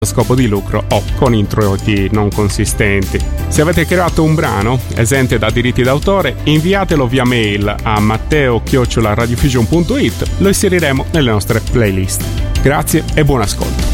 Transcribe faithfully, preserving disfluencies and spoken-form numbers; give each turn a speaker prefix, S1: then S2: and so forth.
S1: scopo di lucro o con introiti non consistenti. Se avete creato un brano esente da diritti d'autore, inviatelo via mail a matteo chiocciola radiofusion punto it, lo inseriremo nelle nostre playlist. Grazie e buon ascolto.